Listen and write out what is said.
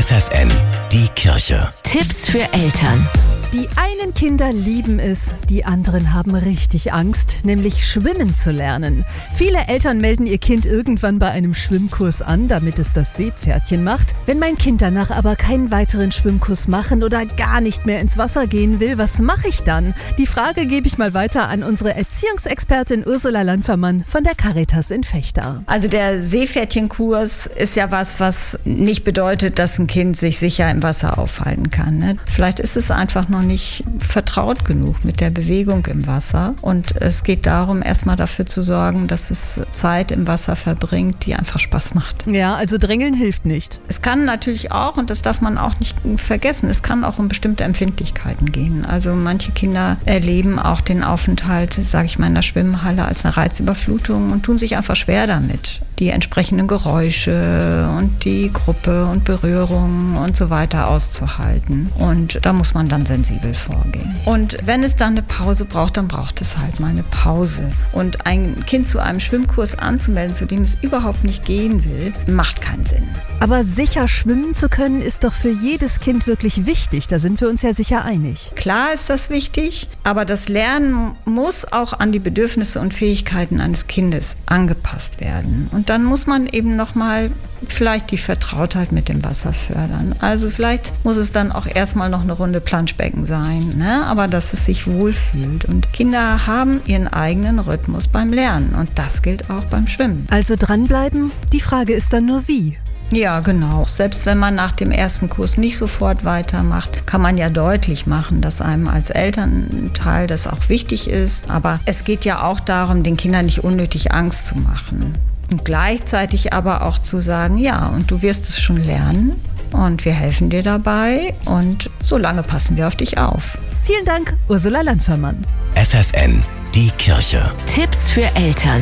FFN, die Kirche. Tipps für Eltern. Die einen Kinder lieben es, die anderen haben richtig Angst, nämlich schwimmen zu lernen. Viele Eltern melden ihr Kind irgendwann bei einem Schwimmkurs an, damit es das Seepferdchen macht. Wenn mein Kind danach aber keinen weiteren Schwimmkurs machen oder gar nicht mehr ins Wasser gehen will, was mache ich dann? Die Frage gebe ich mal weiter an unsere Erziehungsexpertin Ursula Landfermann von der Caritas in Vechta. Also der Seepferdchenkurs ist ja was nicht bedeutet, dass ein Kind sich sicher im Wasser aufhalten kann. Ne? Vielleicht ist es einfach noch nicht vertraut genug mit der Bewegung im Wasser. Und es geht darum, erstmal dafür zu sorgen, dass es Zeit im Wasser verbringt, die einfach Spaß macht. Ja, also drängeln hilft nicht. Es kann natürlich auch, und das darf man auch nicht vergessen, es kann auch um bestimmte Empfindlichkeiten gehen. Also manche Kinder erleben auch den Aufenthalt, sage ich mal, in der Schwimmhalle als eine Reizüberflutung und tun sich einfach schwer damit, die entsprechenden Geräusche und die Gruppe und Berührungen und so weiter auszuhalten. Und da muss man dann sensibel vorgehen. Und wenn es dann eine Pause braucht, dann braucht es halt mal eine Pause. Und ein Kind zu einem Schwimmkurs anzumelden, zu dem es überhaupt nicht gehen will, macht keinen Sinn. Aber sicher schwimmen zu können, ist doch für jedes Kind wirklich wichtig. Da sind wir uns ja sicher einig. Klar ist das wichtig, aber das Lernen muss auch an die Bedürfnisse und Fähigkeiten eines Kindes angepasst werden. Und dann muss man eben nochmal vielleicht die Vertrautheit mit dem Wasser fördern. Also vielleicht muss es dann auch erstmal noch eine Runde Planschbecken sein, ne? Aber dass es sich wohlfühlt. Und Kinder haben ihren eigenen Rhythmus beim Lernen und das gilt auch beim Schwimmen. Also dranbleiben, die Frage ist dann nur wie. Ja, genau. Selbst wenn man nach dem ersten Kurs nicht sofort weitermacht, kann man ja deutlich machen, dass einem als Elternteil das auch wichtig ist. Aber es geht ja auch darum, den Kindern nicht unnötig Angst zu machen. Und gleichzeitig aber auch zu sagen, ja, und du wirst es schon lernen und wir helfen dir dabei und so lange passen wir auf dich auf. Vielen Dank, Ursula Landfermann. FFN, die Kirche. Tipps für Eltern.